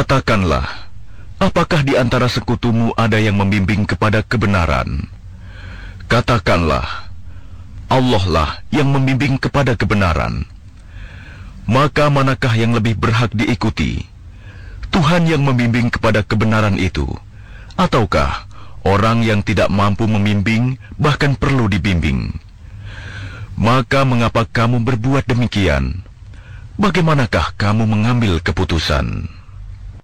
Katakanlah, apakah di antara sekutumu ada yang membimbing kepada kebenaran? Katakanlah, Allah lah yang membimbing kepada kebenaran. Maka manakah yang lebih berhak diikuti? Tuhan yang membimbing kepada kebenaran itu, ataukah orang yang tidak mampu membimbing bahkan perlu dibimbing? Maka mengapa kamu berbuat demikian? Bagaimanakah kamu mengambil keputusan?